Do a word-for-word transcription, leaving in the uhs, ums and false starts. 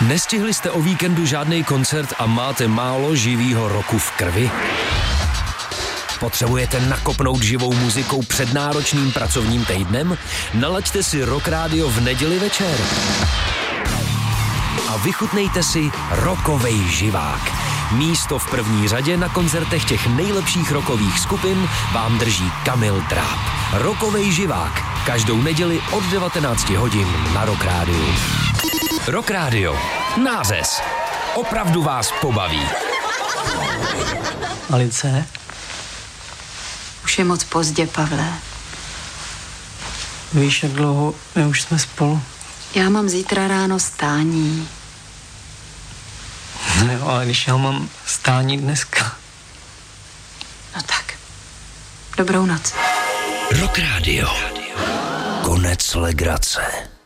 Nestihli jste o víkendu žádný koncert a máte málo živýho roku v krvi? Potřebujete nakopnout živou muzikou před náročným pracovním týdnem? Nalaďte si Rock Radio v neděli večer. A vychutnejte si rockovej živák. Místo v první řadě na koncertech těch nejlepších rockových skupin vám drží Kamil Dráb. Rockovej živák. Každou neděli od devatenácti hodin na Rock Radio. Rock Radio. Nářez. Opravdu vás pobaví. Alice? Už je moc pozdě, Pavle. Víš, jak dlouho my už jsme spolu? Já mám zítra ráno stání. No jo, ale když já mám stání dneska. No tak. Dobrou noc. Rock Radio. Konec legrace.